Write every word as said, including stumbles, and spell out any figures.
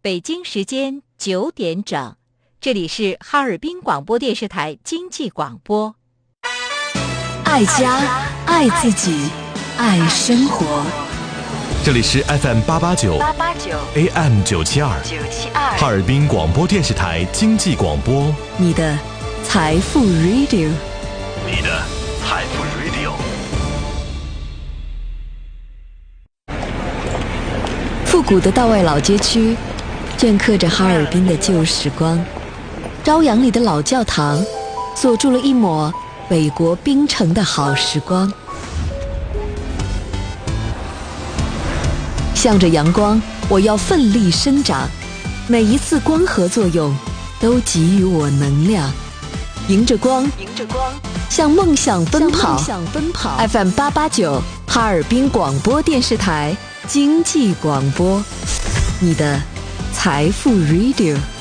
北京时间九点整，这里是哈尔滨广播电视台经济广播。 爱家，爱自己，爱生活。 这里是 F M 八八九 A M 九七二哈尔滨广播电视台经济广播， 你的财富 Radio， 你的财富 Radio。 复古的道外老街区镌刻着哈尔滨的旧时光，朝阳里的老教堂锁住了一抹北国冰城的好时光。向着阳光，我要奋力生长，每一次光合作用都给予我能量，迎着光，迎着光，向梦想奔跑。F M 八八九哈尔滨广播电视台经济广播，你的财富 Radio。